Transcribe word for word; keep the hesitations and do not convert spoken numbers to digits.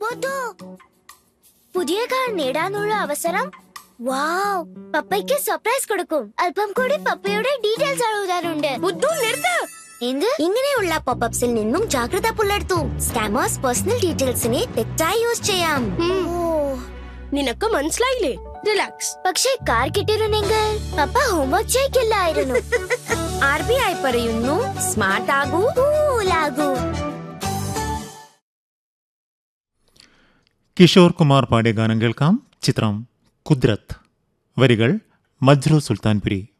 പുതിയ കാർ നേടാനുള്ള അവസരം. വാവ്, പപ്പയ്ക്ക് സർപ്രൈസ് കൊടുക്കും. അല്പം കൂടി പപ്പയുടെ ഡീറ്റെയിൽസ് എഴുതാനുണ്ട്. ബുദ്ധു നിർത്ത്. എന്ത്? ഇങ്ങനെയുള്ള പോപ്പപ്സിൽ നിന്നും ജാഗ്രത പുലർത്തൂ. സ്കാമേഴ്സ് പേഴ്സണൽ ഡീറ്റെയിൽസിനെ തെറ്റായി യൂസ് ചെയ്യാം. നിനക്ക് മനസ്സിലായില്ലേ? റിലാക്സ്. പക്ഷേ കാർ കിട്ടിയിരുന്നെങ്കിൽ പപ്പ ഹോംവർക്ക് ചെയ്യില്ലായിരുന്നു. ആർ ബി ഐ പറയുന്നു, സ്മാർട്ട് ആകൂ, കൂലാകൂ. കിഷോർ കുമാർ പാടിയ ഗാനം കേൾക്കാം. ചിത്രം കുദ്രത്ത്. വരികൾ മജ്രു സുൽത്താൻപുരി.